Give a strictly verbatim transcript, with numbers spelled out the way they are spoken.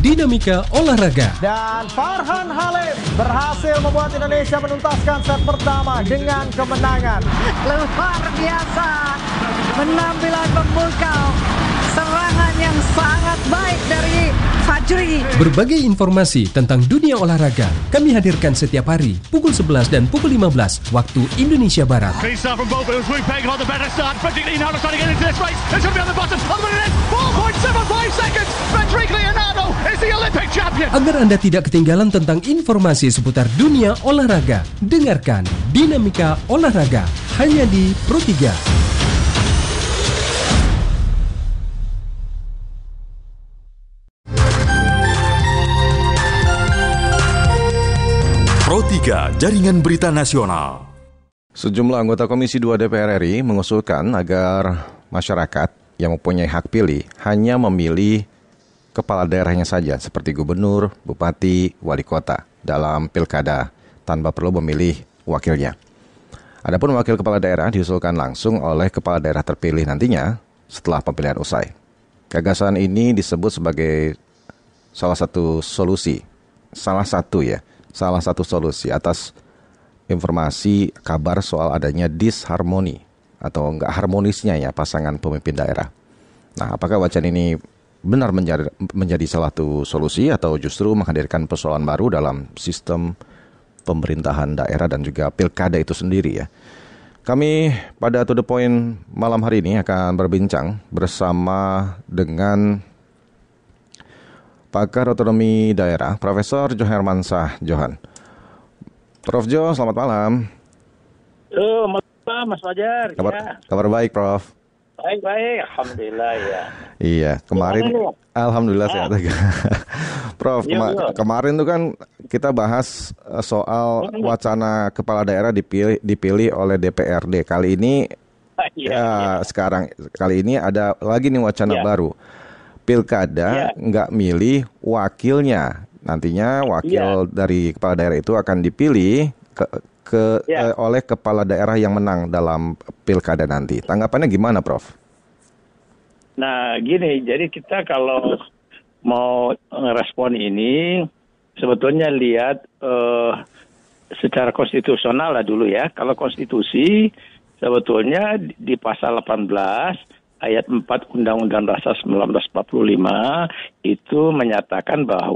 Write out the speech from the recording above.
Dinamika Olahraga. Dan Farhan Halim berhasil membuat Indonesia menuntaskan set pertama dengan kemenangan. Luar biasa, penampilan memukau, serangan yang sangat baik dari Fajri. Berbagai informasi tentang dunia olahraga kami hadirkan setiap hari pukul sebelas dan pukul lima belas waktu Indonesia Barat. Agar Anda tidak ketinggalan tentang informasi seputar dunia olahraga, dengarkan Dinamika Olahraga hanya di Pro tiga. Pro tiga, Jaringan Berita Nasional. Sejumlah anggota Komisi dua D P R R I mengusulkan agar masyarakat yang mempunyai hak pilih hanya memilih kepala daerahnya saja, seperti gubernur, bupati, wali kota dalam pilkada tanpa perlu memilih wakilnya. Adapun wakil kepala daerah diusulkan langsung oleh kepala daerah terpilih nantinya setelah pemilihan usai. Gagasan ini disebut sebagai salah satu solusi, salah satu ya, salah satu solusi atas informasi kabar soal adanya disharmoni atau enggak harmonisnya ya pasangan pemimpin daerah. Nah, apakah wacana ini benar menjadi, menjadi salah satu solusi atau justru menghadirkan persoalan baru dalam sistem pemerintahan daerah dan juga pilkada itu sendiri ya? Kami pada To The Point malam hari ini akan berbincang bersama dengan pakar otonomi daerah, Profesor Johan Hermansyah Johan. Prof Jo, selamat malam. Oh, malam Mas Fajar. Kabar, ya. kabar baik, Prof. Baik-baik, Alhamdulillah ya. Iya, kemarin, ya, Alhamdulillah ah. sehat. Prof, kema- yo, yo. kemarin tuh kan kita bahas soal wacana kepala daerah dipilih, dipilih oleh D P R D. Kali ini, ya, ya, ya. sekarang, kali ini ada lagi nih wacana ya. baru. Pilkada ya. nggak milih wakilnya. Nantinya wakil ya. dari kepala daerah itu akan dipilih ke, ke ya. eh, oleh kepala daerah yang menang dalam pilkada nanti. Tanggapannya gimana, Prof? Nah, gini, jadi kita kalau mau ngerespon ini, sebetulnya lihat uh, secara konstitusional lah dulu ya. Kalau konstitusi, sebetulnya di pasal delapan belas ayat empat Undang-Undang Dasar seribu sembilan ratus empat puluh lima itu menyatakan bahwa